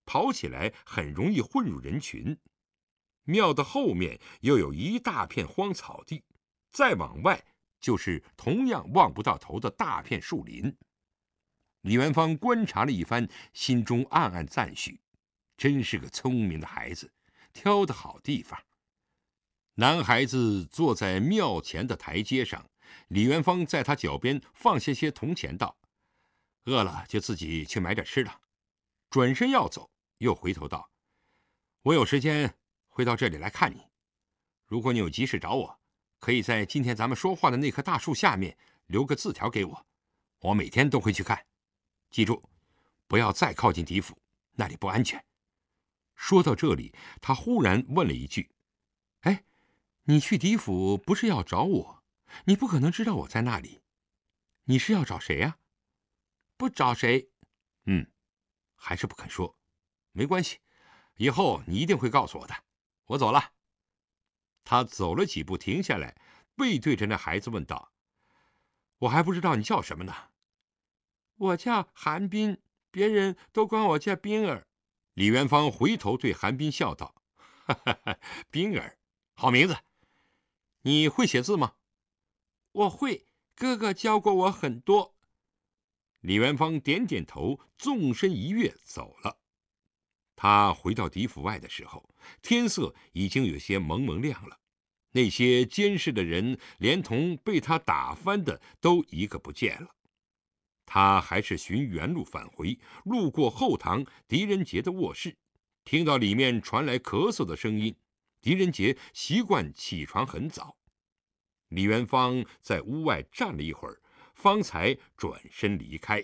跑起来很容易混入人群。庙的后面又有一大片荒草地，再往外就是同样望不到头的大片树林。李元芳观察了一番，心中暗暗赞许，真是个聪明的孩子，挑得好地方。男孩子坐在庙前的台阶上，李元芳在他脚边放下些铜钱，道：“饿了就自己去买点吃的。”转身要走，又回头道：“我有时间会到这里来看你。如果你有急事找我，可以在今天咱们说话的那棵大树下面留个字条给我，我每天都会去看。记住，不要再靠近狄府，那里不安全。”说到这里，他忽然问了一句：“哎，你去狄府不是要找我？你不可能知道我在那里。你是要找谁呀？”“不找谁。”“还是不肯说。没关系，以后你一定会告诉我的。我走了。”他走了几步，停下来，背对着那孩子问道：“我还不知道你叫什么呢。”“我叫韩冰，别人都管我叫冰儿。”李元芳回头对韩冰笑道：“哈哈，冰儿，好名字。你会写字吗？”“我会，哥哥教过我很多。”李元芳点点头，纵身一跃走了。他回到狄府外的时候，天色已经有些蒙蒙亮了。那些监视的人，连同被他打翻的，都一个不见了。他还是循原路返回，路过后堂狄仁杰的卧室，听到里面传来咳嗽的声音。狄仁杰习惯起床很早。李元芳在屋外站了一会儿，方才转身离开。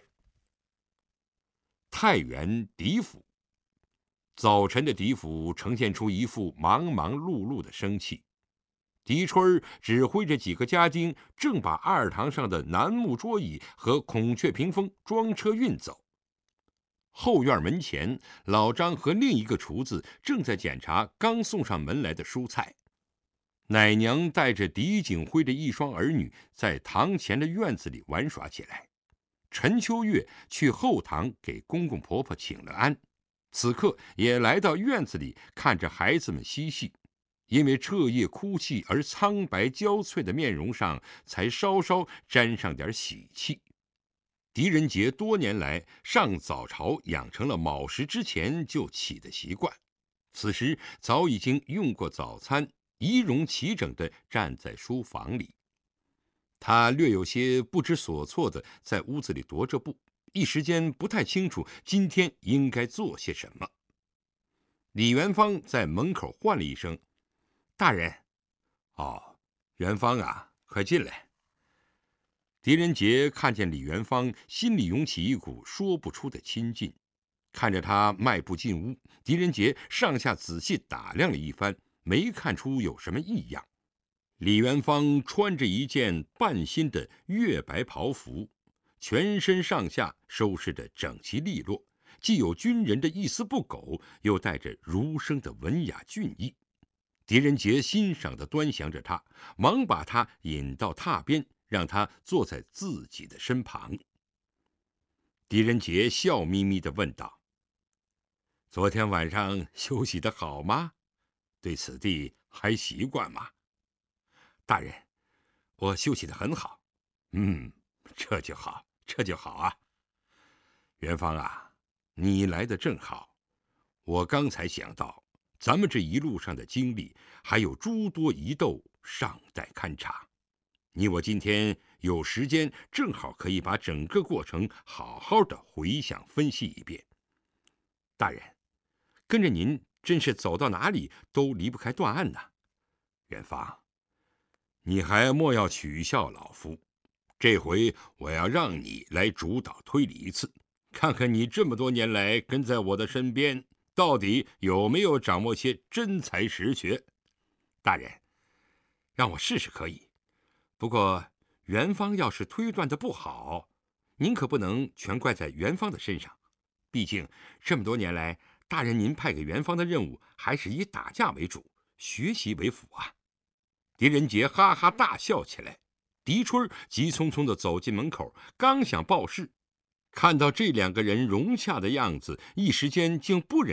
太原狄府，早晨的狄府呈现出一副忙忙碌碌的生气。狄春指挥着几个家丁，正把二堂上的楠木桌椅和孔雀屏风装车运走。后院门前，老张和另一个厨子正在检查刚送上门来的蔬菜。奶娘带着狄景辉的一双儿女在堂前的院子里玩耍起来。陈秋月去后堂给公公婆婆请了安，此刻也来到院子里看着孩子们嬉戏。因为彻夜哭泣而苍白焦脆的面容上，才稍稍沾上点喜气。狄仁杰多年来上早朝养成了卯时之前就起的习惯，此时早已经用过早餐，仪容齐整地站在书房里。他略有些不知所措地在屋子里踱着步，一时间不太清楚今天应该做些什么。李元芳在门口唤了一声：“大人。”“哦，元芳啊，快进来。”狄仁杰看见李元芳，心里涌起一股说不出的亲近。看着他迈步进屋，狄仁杰上下仔细打量了一番，没看出有什么异样。李元芳穿着一件半新的月白袍服，全身上下收拾得整齐利落，既有军人的一丝不苟，又带着儒生的文雅俊逸。狄仁杰欣赏地端详着他，忙把他引到榻边，让他坐在自己的身旁。狄仁杰笑眯眯地问道：“昨天晚上休息得好吗？对此地还习惯吗？”“大人，我休息得很好。”“这就好，这就好啊。元芳啊，你来得正好。我刚才想到，咱们这一路上的经历还有诸多疑窦尚待勘察。你我今天有时间，正好可以把整个过程好好的回想分析一遍。大人，跟着您真是走到哪里都离不开断案呢。元芳，你还莫要取笑老夫，这回我要让你来主导推理一次，看看你这么多年来跟在我的身边，到底有没有掌握些真才实学。大人，让我试试可以，不过元芳要是推断的不好，您可不能全怪在元芳的身上。毕竟这么多年来，大人您派给元芳的任务还是以打架为主，学习为辅啊。”狄仁杰哈哈大笑起来。狄春急匆匆地走进门口，刚想报事，看到这两个人融洽的样子，一时间竟不忍